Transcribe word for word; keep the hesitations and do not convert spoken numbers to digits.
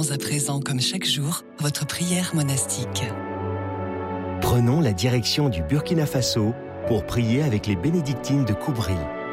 Faisons à présent, comme chaque jour, votre prière monastique. Prenons la direction du Burkina Faso pour prier avec les bénédictines de Koubri.